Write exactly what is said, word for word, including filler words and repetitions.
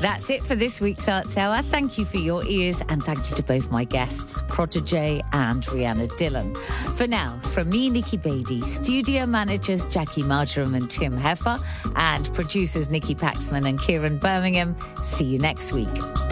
That's it for this week's Arts Hour. Thank you for your ears and thank you to both my guests, Protégé and Rhianna Dillon. For now, from me, Nikki Beattie, studio managers Jackie Marjoram and Tim Heffer, and producers Nikki Paxman and Kieran Birmingham, see you next week.